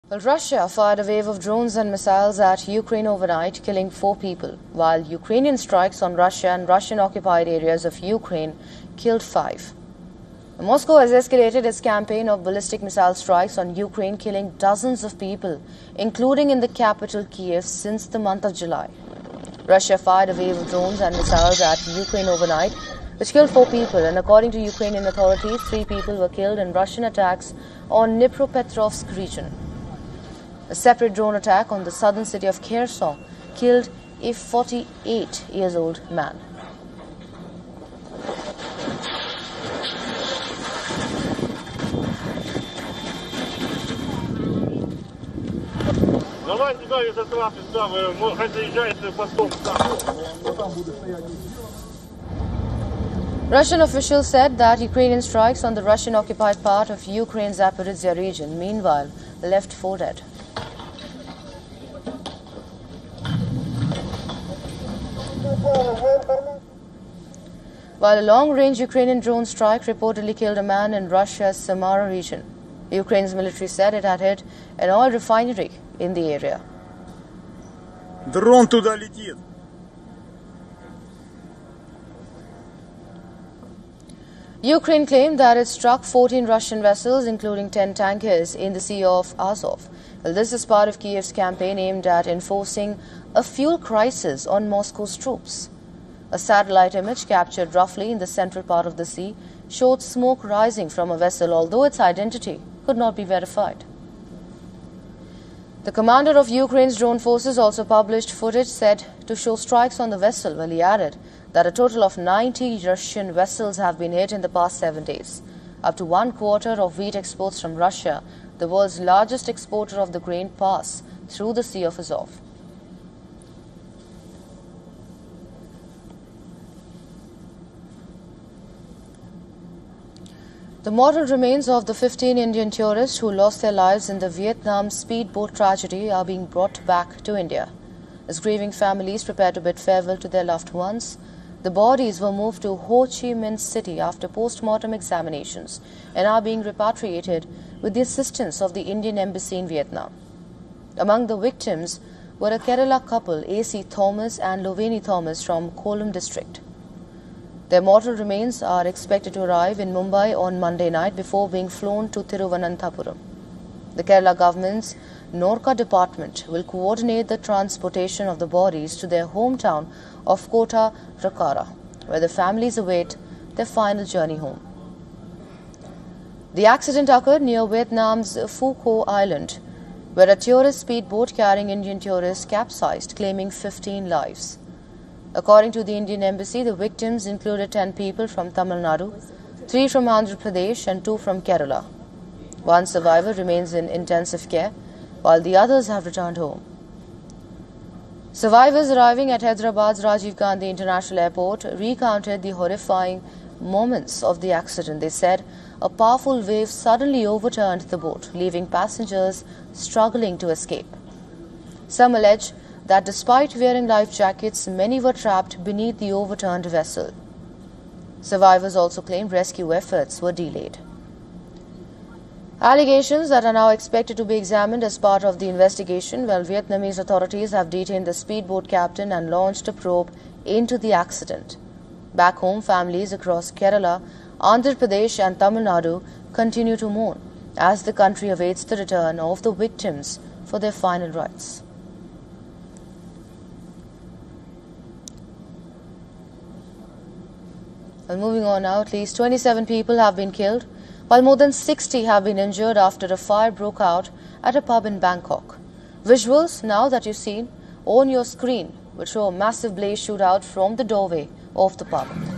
Russia fired a wave of drones and missiles at Ukraine overnight, killing 4 people, while Ukrainian strikes on Russia and Russian-occupied areas of Ukraine killed 5. Moscow has escalated its campaign of ballistic missile strikes on Ukraine, killing dozens of people, including in the capital Kiev, since the month of July. Russia fired a wave of drones and missiles at Ukraine overnight, which killed 4 people, and according to Ukrainian authorities, 3 people were killed in Russian attacks on Dnipropetrovsk region. A separate drone attack on the southern city of Kherson killed a 48-year-old man. Russian officials said that Ukrainian strikes on the Russian-occupied part of Ukraine's Zaporizhzhia region, meanwhile, left 4 dead. While a long-range Ukrainian drone strike reportedly killed a man in Russia's Samara region, Ukraine's military said it had hit an oil refinery in the area. Дрон туда летит. Ukraine claimed that it struck 14 Russian vessels, including 10 tankers, in the Sea of Azov. This is part of Kiev's campaign aimed at enforcing a fuel crisis on Moscow's troops. A satellite image captured roughly in the central part of the sea showed smoke rising from a vessel, although its identity could not be verified. The commander of Ukraine's drone forces also published footage said to show strikes on the vessel, while he added that a total of 90 Russian vessels have been hit in the past 7 days. Up to 1/4 of wheat exports from Russia, the world's largest exporter of the grain, pass through the Sea of Azov. The mortal remains of the 15 Indian tourists who lost their lives in the Vietnam speedboat tragedy are being brought back to India. As grieving families prepare to bid farewell to their loved ones, the bodies were moved to Ho Chi Minh City after post-mortem examinations and are being repatriated with the assistance of the Indian Embassy in Vietnam. Among the victims were a Kerala couple, A.C. Thomas and Loveni Thomas from Kollam district. Their mortal remains are expected to arrive in Mumbai on Monday night before being flown to Thiruvananthapuram. The Kerala government's Norka department will coordinate the transportation of the bodies to their hometown of Kota Rakara, where the families await their final journey home. The accident occurred near Vietnam's Phu Quoc Island, where a tourist speedboat carrying Indian tourists capsized, claiming 15 lives. According to the Indian Embassy, the victims included 10 people from Tamil Nadu, 3 from Andhra Pradesh and 2 from Kerala. 1 survivor remains in intensive care, while the others have returned home. Survivors arriving at Hyderabad's Rajiv Gandhi International Airport recounted the horrifying moments of the accident. They said a powerful wave suddenly overturned the boat, leaving passengers struggling to escape. Some allege that despite wearing life jackets, many were trapped beneath the overturned vessel. Survivors also claimed rescue efforts were delayed. Allegations that are now expected to be examined as part of the investigation, while Vietnamese authorities have detained the speedboat captain and launched a probe into the accident. Back home, families across Kerala, Andhra Pradesh and Tamil Nadu continue to mourn as the country awaits the return of the victims for their final rites. Well, moving on now, at least 27 people have been killed, while more than 60 have been injured after a fire broke out at a pub in Bangkok. Visuals, now that you've seen on your screen, will show a massive blaze shoot out from the doorway of the pub.